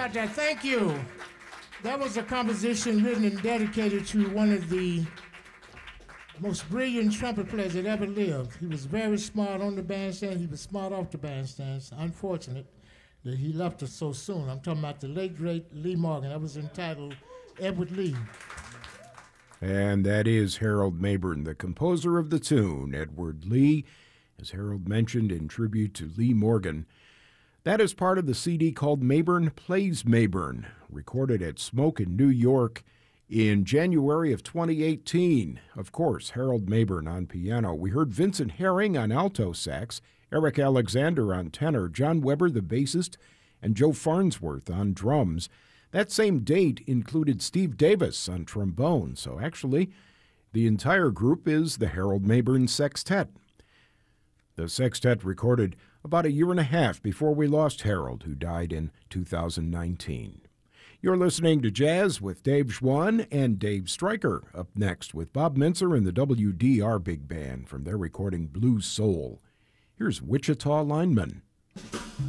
about that? Thank you. That was a composition written and dedicated to one of the most brilliant trumpet players that ever lived. He was very smart on the bandstand. He was smart off the bandstand. It's unfortunate that he left us so soon. I'm talking about the late, great Lee Morgan. That was entitled Edward Lee. And that is Harold Mabern, the composer of the tune, Edward Lee, as Harold mentioned, in tribute to Lee Morgan. That is part of the CD called Mabern Plays Mabern, recorded at Smoke in New York in January of 2018. Of course, Harold Mabern on piano. We heard Vincent Herring on alto sax, Eric Alexander on tenor, John Weber, the bassist, and Joe Farnsworth on drums. That same date included Steve Davis on trombone, so actually the entire group is the Harold Mabern Sextet. The sextet recorded about a year and a half before we lost Harold, who died in 2019. You're listening to Jazz with Dave Schwann and Dave Stryker. Up next with Bob Mintzer and the WDR Big Band from their recording Blue Soul. Here's Wichita Lineman.